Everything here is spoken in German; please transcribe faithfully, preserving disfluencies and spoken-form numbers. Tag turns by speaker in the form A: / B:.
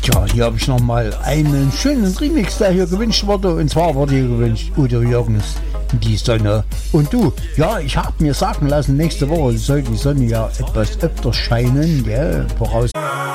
A: Tja, hier habe ich nochmal einen schönen Remix, der hier gewünscht wurde. Und zwar wurde hier gewünscht Udo Jürgens, Die Sonne und du. Ja, ich habe mir sagen lassen, nächste Woche soll die Sonne ja etwas öfter scheinen. Gell? Voraus